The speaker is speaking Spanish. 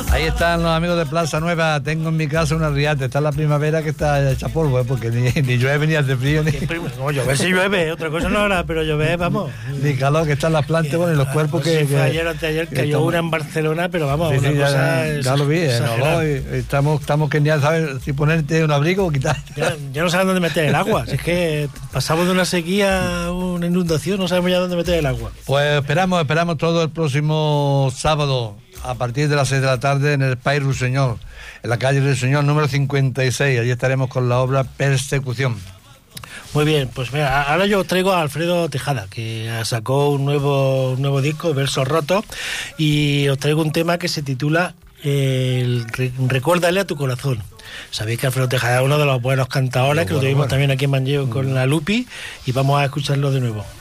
Ahí están los amigos de Plaza Nueva. Tengo en mi casa una riata. Está la primavera que está hecha polvo, porque ni llueve ni hace frío. No, llover sí llueve, otra cosa no hará, pero llover, vamos. Ni calor, que están las plantas, bueno, y los cuerpos que... Fue ayer o anteayer cayó una en Barcelona, pero vamos, sí, una cosa... Ya lo vi, ¿no? Estamos que ya sabes si ponerte un abrigo o quitar. Ya no saben dónde meter el agua. Si es que pasamos de una sequía a una inundación, no sabemos ya dónde meter el agua. Pues esperamos todo el próximo sábado, a partir de las 6 de la tarde, en el Espai Ruiseñor, en la calle Ruiseñor número 56. Allí estaremos con la obra Persecución. Muy bien, pues mira, ahora yo os traigo a Alfredo Tejada, que sacó un nuevo disco, Versos Rotos, y os traigo un tema que se titula Recuérdale a tu corazón. Sabéis que Alfredo Tejada es uno de los buenos cantadores, que lo tuvimos también aquí en Manlleu con la Lupi, y vamos a escucharlo de nuevo.